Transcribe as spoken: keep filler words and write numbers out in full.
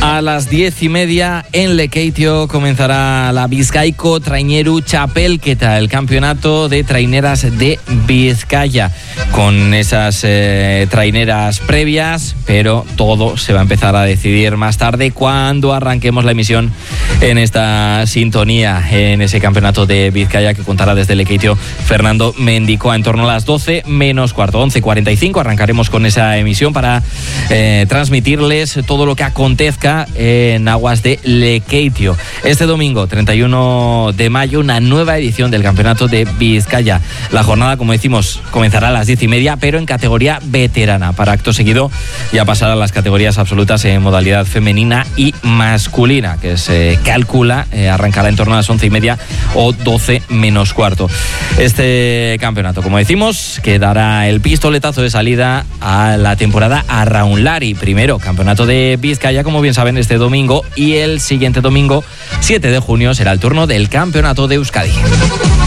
A las diez y media en Lekeitio comenzará la Bizkaiko Traineru Txapelketa, el campeonato de traineras de Vizcaya, con esas eh, traineras previas, pero todo se va a empezar a decidir más tarde cuando arranquemos la emisión en esta sintonía, en ese campeonato de Vizcaya que contará desde Lekeitio Fernando Mendicoa. En torno a las doce menos cuarto, once cuarenta y cinco, arrancaremos con esa emisión para eh, transmitirles todo lo que acontezca en aguas de Lekeitio. Este domingo, treinta y uno de mayo, una nueva edición del campeonato de Vizcaya. La jornada, como decimos, comenzará a las diez y media, pero en categoría veterana, para acto seguido ya pasar a las categorías absolutas en modalidad femenina y masculina, que se calcula eh, arrancará en torno a las once y media o doce menos cuarto. Este campeonato, como decimos, que dará el pistoletazo de salida a la temporada Arraunlari. Primero, campeonato de Vizcaya, como bien saben, este domingo, y el siguiente domingo, siete de junio, será el turno del campeonato de Euskadi.